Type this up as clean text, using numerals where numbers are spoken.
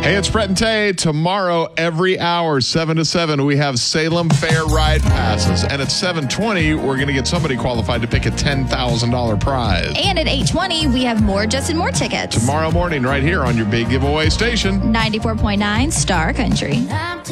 Hey, it's Brett and Tay. Tomorrow, every hour, 7 to 7, we have Salem Fair Ride Passes. And at 7:20, we're going to get somebody qualified to pick a $10,000 prize. And at 8:20, we have more Justin Moore tickets. Tomorrow morning, right here on your big giveaway station. 94.9 Star Country.